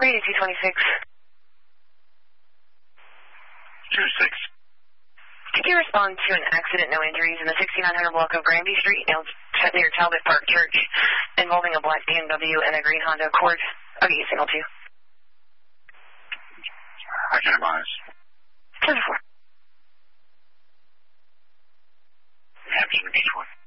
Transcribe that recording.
Radio 226. 26. Could you respond to an accident, no injuries, in the 6900 block of Granby Street near Talbot Park Church involving a black BMW and a green Honda Accord? I'll get you signal 2. I can advise. 10-4. Hampton Beach 1.